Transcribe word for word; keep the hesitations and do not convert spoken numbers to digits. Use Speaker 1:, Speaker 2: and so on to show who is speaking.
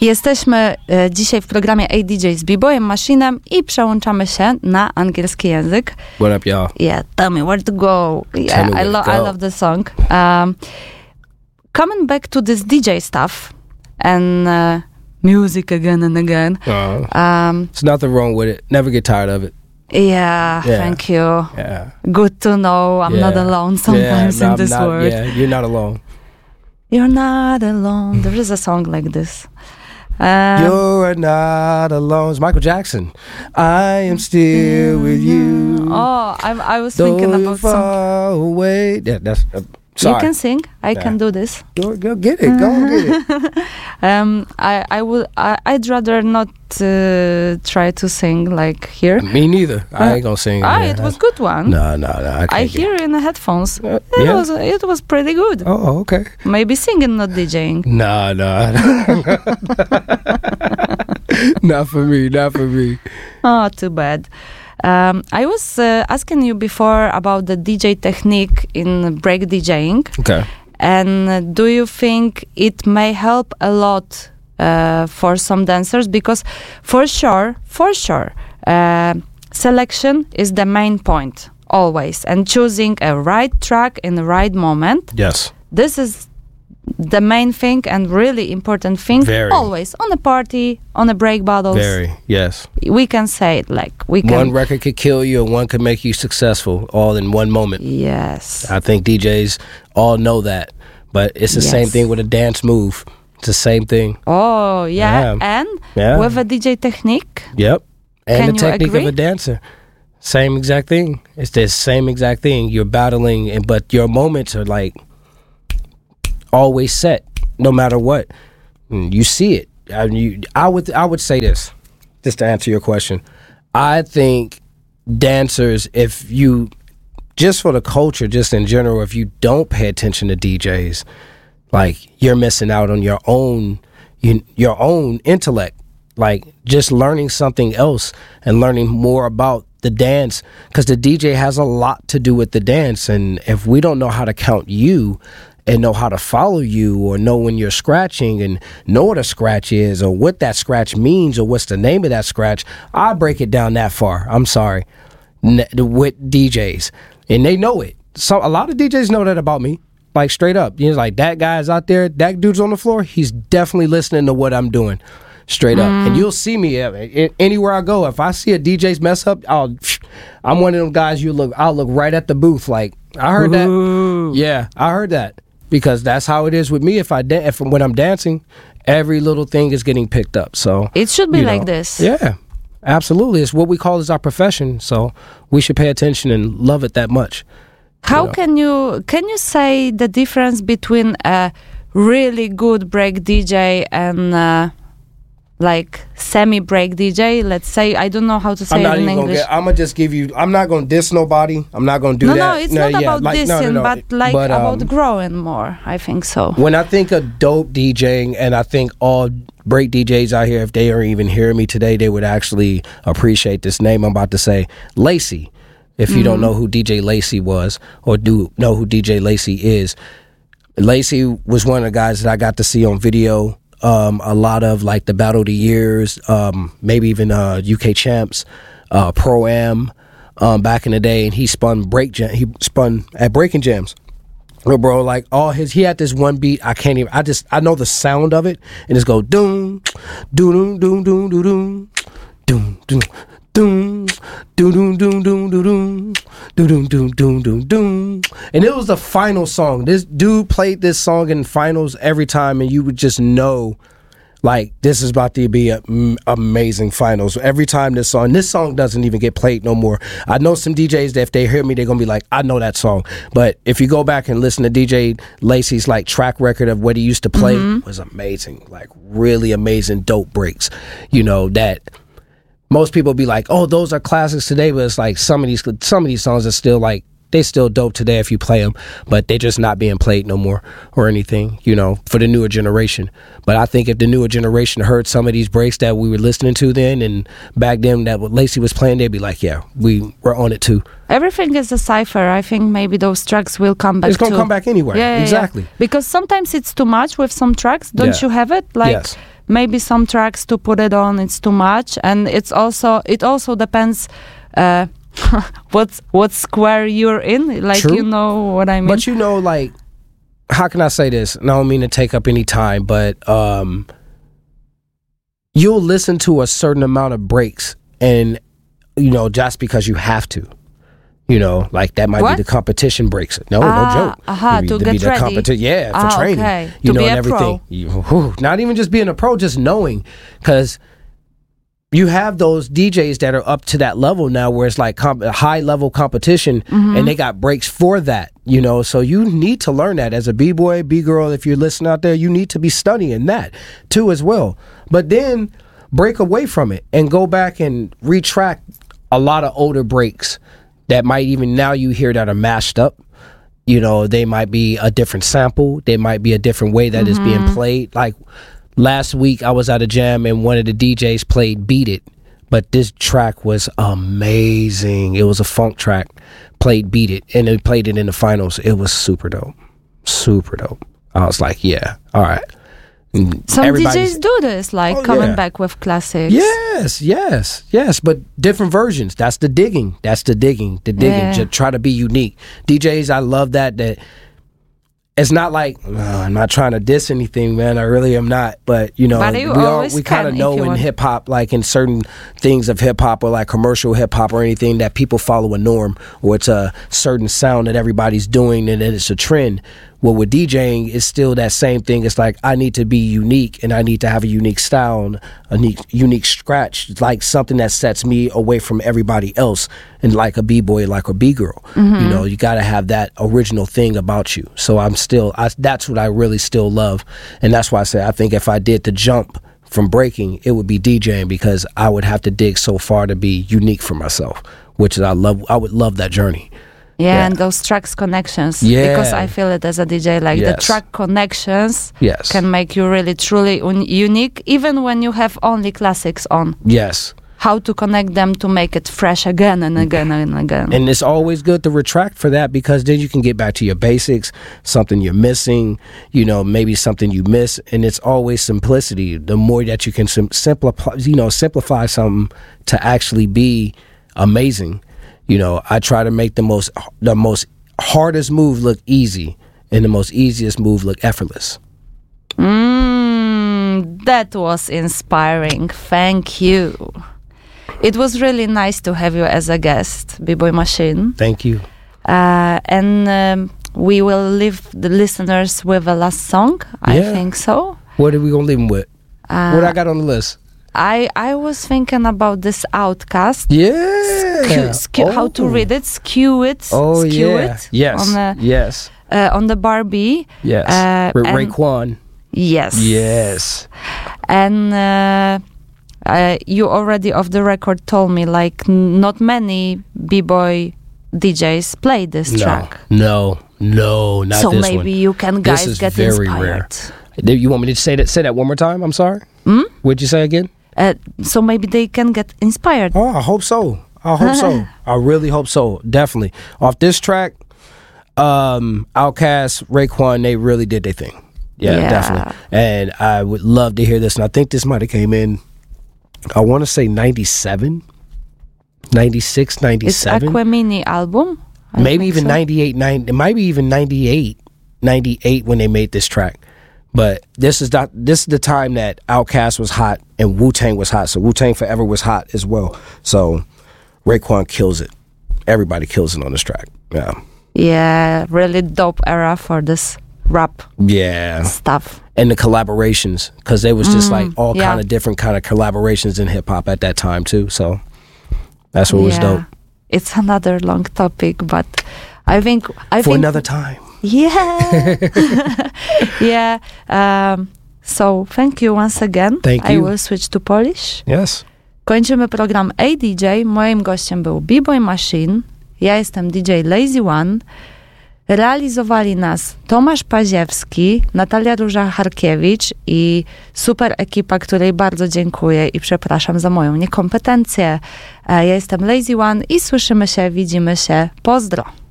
Speaker 1: Jesteśmy e, dzisiaj w programie A D J z B-Boyem Machinem i przełączamy się na angielski język.
Speaker 2: What up, y'all?
Speaker 1: Yeah, tell me where to go. Yeah,
Speaker 2: Tell me where
Speaker 1: I, lo-
Speaker 2: to go.
Speaker 1: I love the song. Um, coming back to this D J stuff and uh, music again and again.
Speaker 2: Uh,
Speaker 1: Um,
Speaker 2: there's nothing wrong with it. Never get tired of it.
Speaker 1: yeah,
Speaker 2: Yeah.
Speaker 1: thank you.
Speaker 2: Yeah.
Speaker 1: Good to know I'm
Speaker 2: yeah.
Speaker 1: not alone sometimes
Speaker 2: yeah, no,
Speaker 1: in this
Speaker 2: I'm not,
Speaker 1: world.
Speaker 2: Yeah, you're not alone.
Speaker 1: You're not alone. There is a song like this. Um,
Speaker 2: You're not alone. It's Michael Jackson. I am still with you.
Speaker 1: Oh, I, I was
Speaker 2: Though
Speaker 1: thinking
Speaker 2: you're
Speaker 1: about some.
Speaker 2: far away. Yeah, that's. Uh, sorry.
Speaker 1: You can sing. I
Speaker 2: Yeah.
Speaker 1: can do this.
Speaker 2: Go, go get it. Go and get it.
Speaker 1: Um, I I would I, I'd rather not uh, try to sing like here.
Speaker 2: Me neither. I ain't gonna sing.
Speaker 1: Ah,
Speaker 2: in
Speaker 1: it
Speaker 2: there.
Speaker 1: was good one.
Speaker 2: No, no, no. I, can't
Speaker 1: I
Speaker 2: get
Speaker 1: hear in the headphones.
Speaker 2: Uh,
Speaker 1: It
Speaker 2: yeah.
Speaker 1: was it was pretty good.
Speaker 2: Oh, okay.
Speaker 1: Maybe singing, not DJing.
Speaker 2: No, no. Not for me. Not for me.
Speaker 1: Oh, too bad. Um, I was uh, asking you before about the D J technique in break DJing.
Speaker 2: Okay.
Speaker 1: And uh, do you think it may help a lot uh, for some dancers? Because for sure, for sure, uh, selection is the main point always. And choosing a right track in the right moment.
Speaker 2: Yes.
Speaker 1: This is the main thing and really important thing.
Speaker 2: Very.
Speaker 1: Always on a party, on a break battles.
Speaker 2: Very. Yes.
Speaker 1: We can say it like we can.
Speaker 2: One record could kill you and one could make you successful all in one moment.
Speaker 1: Yes.
Speaker 2: I think D Js all know that. But it's the
Speaker 1: Yes.
Speaker 2: same thing with a dance move. It's the same thing.
Speaker 1: Oh, yeah.
Speaker 2: Yeah.
Speaker 1: And
Speaker 2: Yeah.
Speaker 1: with a D J technique.
Speaker 2: Yep. And
Speaker 1: Can
Speaker 2: the
Speaker 1: you
Speaker 2: technique
Speaker 1: agree?
Speaker 2: of a dancer. Same exact thing. It's the same exact thing. You're battling, and but your moments are like always set, no matter what. Mm, You see it. I, you, I would I would say this, just to answer your question. I think dancers, if you, just for the culture, just in general, if you don't pay attention to D Js, like you're missing out on your own, you, your own intellect. Like just learning something else and learning more about the dance, because the D J has a lot to do with the dance. And if we don't know how to count you and know how to follow you, or know when you're scratching and know what a scratch is, or what that scratch means, or what's the name of that scratch, I break it down that far. I'm sorry. N- with D Js, and they know it. So a lot of D Js know that about me. Like straight up, you know, like that guy's out there, that dude's on the floor. He's definitely listening to what I'm doing. Straight up. And you'll see me uh, a- anywhere I go. If I see a D J's mess up, I'll, I'm one of them guys. You look, I'll look right at the booth. Like I heard
Speaker 1: Ooh.
Speaker 2: that. Yeah, I heard that, because that's how it is with me. If I da- if when I'm dancing, every little thing is getting picked up. So
Speaker 1: It should be
Speaker 2: you
Speaker 1: like
Speaker 2: know,
Speaker 1: this.
Speaker 2: Yeah, absolutely. It's what we call is our profession. So we should pay attention and love it that much.
Speaker 1: How
Speaker 2: Yeah.
Speaker 1: can you can you say the difference between a really good break D J and uh, like semi break D J? Let's say, I don't know how to say
Speaker 2: I'm
Speaker 1: it
Speaker 2: not
Speaker 1: in
Speaker 2: even gonna
Speaker 1: English.
Speaker 2: get. I'm gonna just give you. I'm not gonna diss nobody. I'm not gonna do
Speaker 1: no,
Speaker 2: that.
Speaker 1: no, it's not
Speaker 2: yeah,
Speaker 1: about
Speaker 2: like, no,
Speaker 1: dissing,
Speaker 2: no, no.
Speaker 1: but like
Speaker 2: But,
Speaker 1: about
Speaker 2: um,
Speaker 1: growing more. I think so.
Speaker 2: When I think of dope DJing, and I think all break D Js out here, if they are even hearing me today, they would actually appreciate this name I'm about to say, Lacey. If you don't know who D J Lacey was, or do know who D J Lacey is, Lacey was one of the guys that I got to see on video. Um, a lot of like the Battle of the Years, um, maybe even uh, U K Champs, uh, Pro Am, um, back in the day, and he spun break jam. He spun at Breaking Jams. Well, bro, like all his, he had this one beat. I can't even. I just I know the sound of it, and it's go doom, doom, doom, doom, doom, doom, doom, doom. Doom, doom, doom, doom, doom, doom, doom, doom, doom, doom, doom, doom, and it was the final song. This dude played this song in finals every time, and you would just know, like, this is about to be an amazing finals. Every time this song, this song doesn't even get played no more. I know some D Js that if they hear me, they're gonna be like, I know that song. But if you go back and listen to D J Lacey's like track record of what he used to play, mm-hmm. was amazing, like really amazing, dope breaks. You know that. Most people be like, oh, those are classics today, but it's like some of these some of these songs are still like, they still dope today if you play them, but they're just not being played no more or anything, you know, for the newer generation. But I think if the newer generation heard some of these breaks that we were listening to then, and back then that what Lacey was playing, they'd be like, yeah, we, we're on it too.
Speaker 1: Everything is a cipher. I think maybe those tracks will come back.
Speaker 2: It's going to
Speaker 1: too.
Speaker 2: come back anyway.
Speaker 1: Yeah, yeah,
Speaker 2: exactly.
Speaker 1: Yeah. Because sometimes it's too much with some tracks. Don't
Speaker 2: Yeah.
Speaker 1: you have it? Like
Speaker 2: yes.
Speaker 1: maybe some tracks to put it on, it's too much, and it's also it also depends uh, what what square you're in. Like,
Speaker 2: True.
Speaker 1: you know what I mean.
Speaker 2: But you know, like, how can I say this? And I don't mean to take up any time, but um, you'll listen to a certain amount of breaks, and you know, just because you have to. You know, like that might
Speaker 1: What?
Speaker 2: be the competition breaks. No,
Speaker 1: Ah,
Speaker 2: no joke.
Speaker 1: aha,
Speaker 2: be,
Speaker 1: to
Speaker 2: be
Speaker 1: get
Speaker 2: the
Speaker 1: ready.
Speaker 2: competi- Yeah, for
Speaker 1: Ah,
Speaker 2: training.
Speaker 1: okay.
Speaker 2: You
Speaker 1: To
Speaker 2: know,
Speaker 1: be
Speaker 2: and
Speaker 1: a
Speaker 2: everything.
Speaker 1: pro.
Speaker 2: You, whew, not even just being a pro, just knowing, because you have those D Js that are up to that level now, where it's like comp- high level competition,
Speaker 1: Mm-hmm.
Speaker 2: and they got breaks for that. You know, so you need to learn that as a b-boy, b-girl. If you're listening out there, you need to be studying that too as well. But then break away from it and go back and retract a lot of older breaks that might even now you hear that are mashed up. You know, they might be a different sample. They might be a different way that
Speaker 1: Mm-hmm.
Speaker 2: is being played. Like last week I was at a jam and one of the D Js played Beat It, but this track was amazing. It was a funk track, played Beat It, and they played it in the finals. It was super dope. Super dope. I was like, yeah, all right. And
Speaker 1: Some D
Speaker 2: everybody's-
Speaker 1: Js do this, like
Speaker 2: Oh,
Speaker 1: coming
Speaker 2: yeah.
Speaker 1: back with classics.
Speaker 2: Yes, yes, yes, but different versions. That's the digging. That's the digging. The digging.
Speaker 1: Yeah.
Speaker 2: Just try to be unique. D Js, I love that. That it's not like uh, I'm not trying to diss anything, man. I really am not. But you know,
Speaker 1: But you
Speaker 2: we all
Speaker 1: always
Speaker 2: we kind of
Speaker 1: can if
Speaker 2: know
Speaker 1: you
Speaker 2: in
Speaker 1: want.
Speaker 2: hip hop, like in certain things of hip hop or like commercial hip hop or anything, that people follow a norm or it's a certain sound that everybody's doing and then it's a trend. Well, with DJing, it's still that same thing. It's like I need to be unique and I need to have a unique style, and a unique, unique scratch, like something that sets me away from everybody else. And like a b-boy, like a b-girl, you know, you got to have that original thing about you. So I'm still, I, that's what I really still love. And that's why I say I think if I did the jump from breaking, it would be DJing, because I would have to dig so far to be unique for myself, which is I love. I would love that journey.
Speaker 1: Yeah,
Speaker 2: Yeah.
Speaker 1: and those tracks connections.
Speaker 2: Yeah.
Speaker 1: Because I feel it as a D J, like the
Speaker 2: Yes.
Speaker 1: track connections
Speaker 2: Yes.
Speaker 1: can make you really truly un- unique, even when you have only classics on.
Speaker 2: Yes.
Speaker 1: How to connect them to make it fresh again and again and again.
Speaker 2: And it's always good to retract for that, because then you can get back to your basics, something you're missing, you know, maybe something you miss. And it's always simplicity. The more that you can sim- simplify, you know, simplify something to actually be amazing. You know, I try to make the most, the most hardest move look easy and the most easiest move look effortless.
Speaker 1: Mm, that was inspiring. Thank you. It was really nice to have you as a guest, B-Boy Machine.
Speaker 2: Thank you.
Speaker 1: Uh, and um, we will leave the listeners with a last song. I
Speaker 2: Yeah.
Speaker 1: think so.
Speaker 2: What are we going to leave them with?
Speaker 1: Uh,
Speaker 2: What I got on the list?
Speaker 1: I I was thinking about this Outcast.
Speaker 2: Yeah.
Speaker 1: Skew, skew, How to
Speaker 2: Oh.
Speaker 1: read it? Skew it.
Speaker 2: Oh,
Speaker 1: skew
Speaker 2: yeah.
Speaker 1: it.
Speaker 2: Yes.
Speaker 1: On the
Speaker 2: yes.
Speaker 1: uh, on the Barbie.
Speaker 2: Yes.
Speaker 1: Uh,
Speaker 2: With
Speaker 1: and-
Speaker 2: Raekwon.
Speaker 1: Yes.
Speaker 2: Yes.
Speaker 1: And uh, uh, you already off the record told me like n- not many b-boy D Js play this
Speaker 2: No.
Speaker 1: track.
Speaker 2: No. No. Not
Speaker 1: So
Speaker 2: this
Speaker 1: maybe
Speaker 2: one.
Speaker 1: you can
Speaker 2: This
Speaker 1: guys
Speaker 2: is
Speaker 1: get
Speaker 2: very
Speaker 1: inspired.
Speaker 2: rare. Do you want me to say that? Say that one more time. I'm sorry.
Speaker 1: Hmm?
Speaker 2: What'd you say again?
Speaker 1: Uh, so maybe they can get inspired.
Speaker 2: Oh, I hope so. I hope so. I really hope so. Definitely. Off this track, um, Outkast, Raekwon, they really did their thing. Yeah,
Speaker 1: Yeah.
Speaker 2: definitely. And I would love to hear this. And I think this might have came in, I want to say ninety-seven, ninety-six,
Speaker 1: It's
Speaker 2: ninety-seven.
Speaker 1: Aquemini album. I
Speaker 2: Maybe
Speaker 1: think
Speaker 2: even
Speaker 1: so.
Speaker 2: ninety-eight, nine, it might be even ninety-eight, ninety-eight when they made this track. But this is that this is the time that Outkast was hot and Wu-Tang was hot. So Wu-Tang Forever was hot as well. So Raekwon kills it. Everybody kills it on this track. Yeah.
Speaker 1: Yeah, really dope era for this rap
Speaker 2: Yeah.
Speaker 1: stuff.
Speaker 2: And the collaborations, because there was just like all
Speaker 1: yeah.
Speaker 2: kind of different kind of collaborations in hip hop at that time too. So that's what was
Speaker 1: Yeah.
Speaker 2: dope.
Speaker 1: It's another long topic, but I think I
Speaker 2: For
Speaker 1: think
Speaker 2: another time.
Speaker 1: Yeah. yeah. Um, so thank you once again.
Speaker 2: Thank
Speaker 1: I
Speaker 2: you.
Speaker 1: will switch to Polish.
Speaker 2: Yes.
Speaker 1: Kończymy program A D J. Moim gościem był B-Boy Machine. Ja jestem D J Lazy One. Realizowali nas Tomasz Paziewski, Natalia Róża-Harkiewicz i super ekipa, której bardzo dziękuję i przepraszam za moją niekompetencję. Ja jestem Lazy One i słyszymy się, widzimy się. Pozdro!